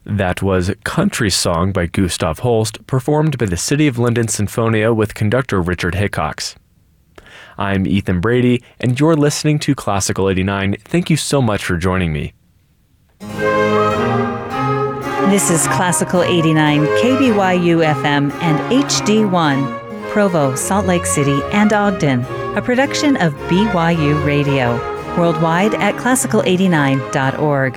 That was Country Song by Gustav Holst, performed by the City of London Sinfonia with conductor Richard Hickox. I'm Ethan Brady, and you're listening to Classical 89. Thank you so much for joining me. This is Classical 89, KBYU FM and HD1, Provo, Salt Lake City, and Ogden, a production of BYU Radio. Worldwide at classical89.org.